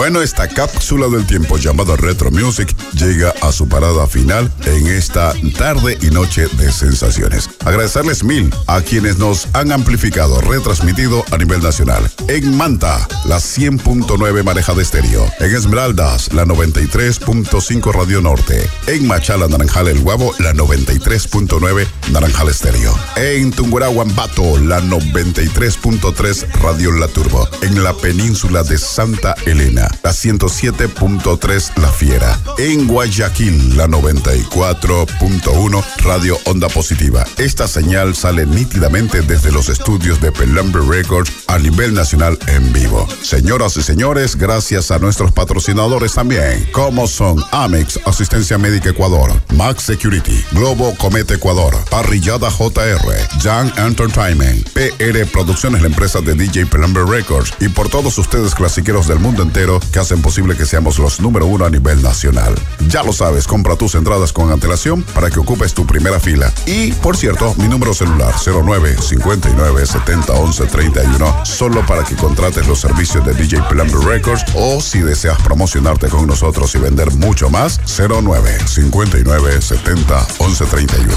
Bueno, esta cápsula del tiempo llamada Retro Music llega a su parada final en esta tarde y noche de sensaciones. Agradecerles mil a quienes nos han amplificado, retransmitido a nivel nacional. En Manta, la 100.9 Marejada Estéreo. En Esmeraldas, la 93.5 Radio Norte. En Machala, Naranjal, El Guabo, la 93.9 Naranjal Estéreo. En Tungurahua-Ambato, la 93.3 Radio La Turbo. En la península de Santa Elena, la 107.3 La Fiera. En Guayaquil, la 94.1 Radio Onda Positiva. Esta señal sale nítidamente desde los estudios de Pelambre Records a nivel nacional en vivo. Señoras y señores, gracias a nuestros patrocinadores también, como son Amex, Asistencia Médica Ecuador, Max Security, Globo Cometa Ecuador, Parrillada JR, Young Entertainment, PR Producciones, la empresa de DJ Pelambre Records, y por todos ustedes clasiqueros del mundo entero que hacen posible que seamos los número uno a nivel nacional. Ya lo sabes, compra tus entradas con antelación para que ocupes tu primera fila. Y, por cierto, mi número celular 09 59 70 11 31, solo para que contrates los servicios de DJ Pelambre Records, o si deseas promocionarte con nosotros y vender mucho más, 09 59 70 11 31.